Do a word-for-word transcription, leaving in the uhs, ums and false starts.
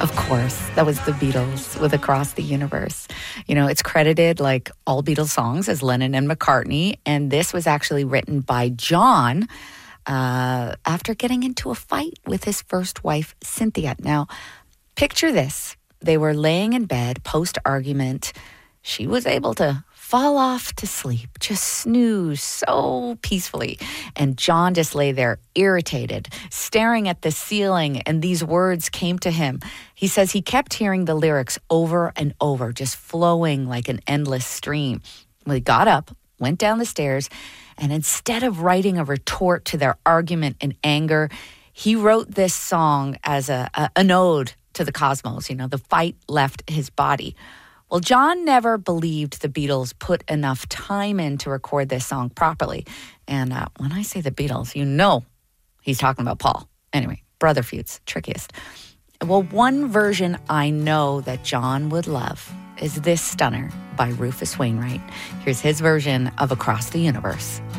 Of course, that was the Beatles with Across the Universe. You know, it's credited like all Beatles songs as Lennon and McCartney, and this was actually written by John uh, after getting into a fight with his first wife, Cynthia. Now, picture this. They were laying in bed post-argument. She was able to fall off to sleep, just snooze so peacefully. And John just lay there irritated, staring at the ceiling, and these words came to him. He says he kept hearing the lyrics over and over, just flowing like an endless stream. Well, he got up, went down the stairs, and instead of writing a retort to their argument in anger, he wrote this song as a, a an ode to the cosmos. You know, the fight left his body. Well, John never believed the Beatles put enough time in to record this song properly. And uh, when I say the Beatles, you know he's talking about Paul. Anyway, brother feuds, trickiest. Well, one version I know that John would love is this stunner by Rufus Wainwright. Here's his version of Across the Universe.